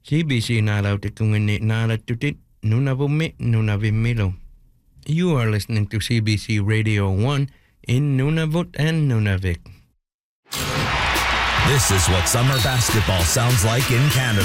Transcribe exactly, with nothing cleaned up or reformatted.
C B C naalautikungani naalatutit Nunavummi Nunavimmilo. You are listening to C B C Radio one in Nunavut and Nunavik. This is what summer basketball sounds like in Canada.